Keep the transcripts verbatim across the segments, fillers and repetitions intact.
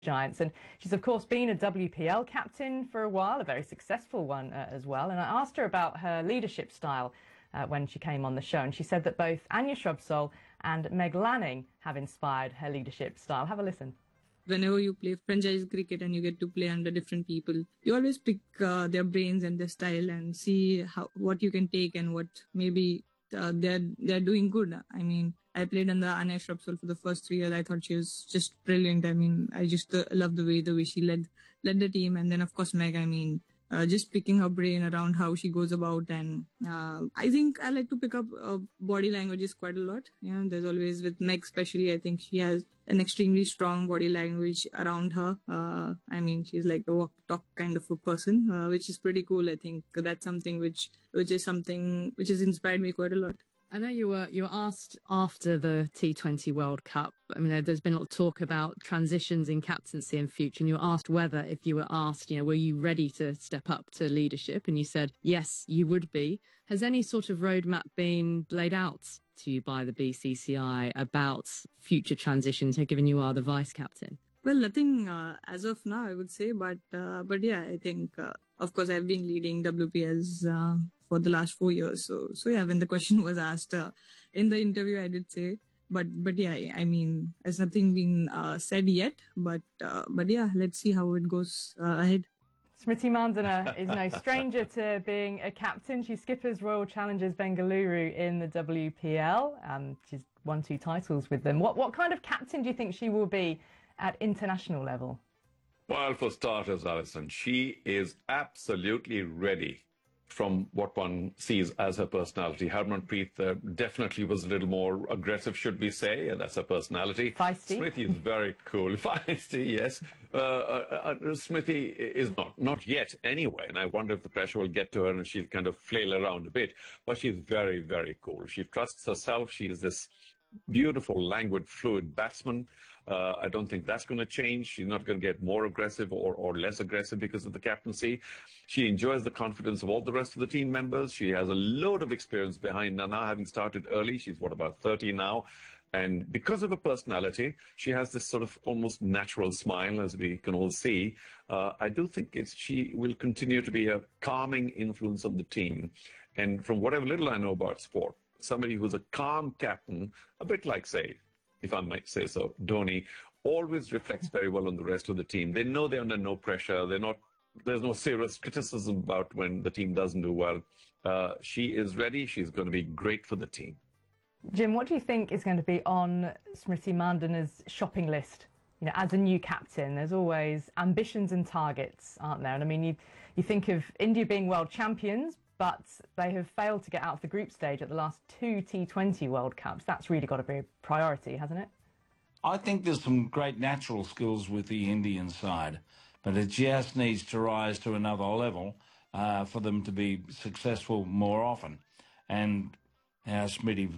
Giants, and she's of course been a W P L captain for a while, a very successful one uh, as well. And I asked her about her leadership style uh, when she came on the show, and she said that both Anya Shrubsole and Meg Lanning have inspired her leadership style. Have a listen. Whenever you play franchise cricket and you get to play under different people, you always pick uh, their brains and their style and see how what you can take and what maybe uh, they're they're doing good. I mean, I played under Anya Shrubsole for the first three years. I thought she was just brilliant. I mean, I just uh, love the way the way she led led the team. And then of course Meg. I mean, uh, just picking her brain around how she goes about. And uh, I think I like to pick up uh, body languages quite a lot. You know, there's always with Meg especially. I think she has an extremely strong body language around her. Uh, I mean, she's like a walk talk kind of a person, uh, which is pretty cool. I think that's something which which is something which has inspired me quite a lot. I know you were you were asked after the T twenty World Cup. I mean, there's been a lot of talk about transitions in captaincy and future, and you were asked whether, if you were asked, you know, were you ready to step up to leadership? And you said yes, you would be. Has any sort of roadmap been laid out to you by the B C C I about future transitions, given you are the vice captain? Well, nothing uh, as of now, I would say, but uh, but yeah, I think uh, of course I've been leading W P Ls uh, for the last four years. So so yeah, when the question was asked uh, in the interview, I did say, but but yeah, I mean, there's nothing been uh, said yet, but uh, but yeah, let's see how it goes uh, ahead. Smriti Mandhana is no stranger to being a captain. She skippers Royal Challengers Bengaluru in the W P L. Um, she's won two titles with them. What what kind of captain do you think she will be at international level? Well, for starters, Alison, she is absolutely ready from what one sees as her personality. Harmanpreet uh, definitely was a little more aggressive, should we say, and that's her personality. Feisty. Smriti is very cool. Feisty, yes. Uh, uh, uh, Smriti is not, not yet anyway, and I wonder if the pressure will get to her and she'll kind of flail around a bit. But she's very, very cool. She trusts herself. She is this beautiful, languid, fluid batsman. Uh, I don't think that's going to change. She's not going to get more aggressive or, or less aggressive because of the captaincy. She enjoys the confidence of all the rest of the team members. She has a load of experience behind her now, having started early. She's, what, about thirty now? And because of her personality, she has this sort of almost natural smile, as we can all see. Uh, I do think it's, she will continue to be a calming influence on the team. And from whatever little I know about sport, somebody who's a calm captain, a bit like, say, if I might say so, Dhoni, always reflects very well on the rest of the team. They know they're under no pressure. They're not, there's no serious criticism about when the team doesn't do well. Uh, she is ready. She's going to be great for the team. Jim, what do you think is going to be on Smriti Mandhana's shopping list? You know, as a new captain, there's always ambitions and targets, aren't there? And I mean, you, you think of India being world champions, but they have failed to get out of the group stage at the last two T twenty World Cups. That's really got to be a priority, hasn't it? I think there's some great natural skills with the Indian side, but it just needs to rise to another level uh, for them to be successful more often. And how Smriti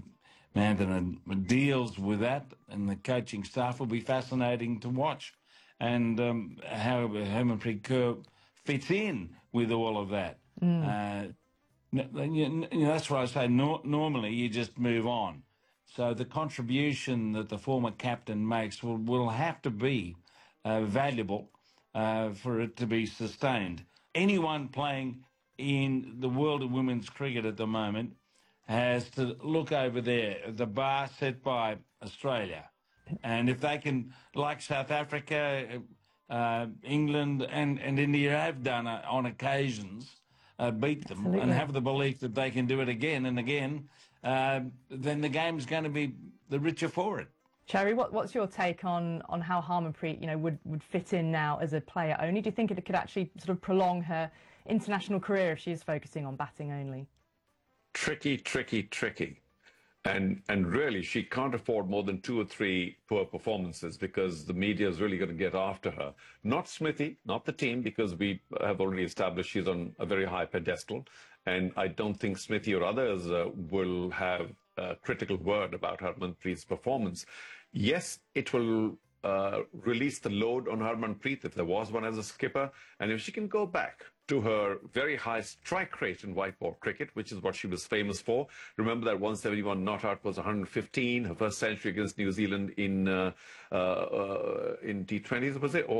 Mandhana deals with that, and the coaching staff will be fascinating to watch. And um, how Harmanpreet Kaur fits in with all of that. Mm. Uh, You know, that's why I say no, normally you just move on. So the contribution that the former captain makes will, will have to be uh, valuable uh, for it to be sustained. Anyone playing in the world of women's cricket at the moment has to look over there, the bar set by Australia. And if they can, like South Africa, uh, England and, and India have done uh, on occasions, Uh, beat them Absolutely. And have the belief that they can do it again and again, uh, then the game's going to be the richer for it. Cherry, what, what's your take on, on how Harmanpreet, you know, would, would fit in now as a player only? Do you think it could actually sort of prolong her international career if she is focusing on batting only? Tricky, tricky, tricky. And and really, she can't afford more than two or three poor performances because the media is really going to get after her. Not Smriti, not the team, because we have already established she's on a very high pedestal. And I don't think Smriti or others uh, will have a critical word about Harmanpreet's performance. Yes, it will uh, release the load on Harmanpreet if there was one as a skipper. And if she can go back to her very high strike rate in white ball cricket, which is what she was famous for. Remember that one seventy-one not out was one hundred fifteen, her first century against New Zealand in uh, uh, uh, in T twenties, was it? Or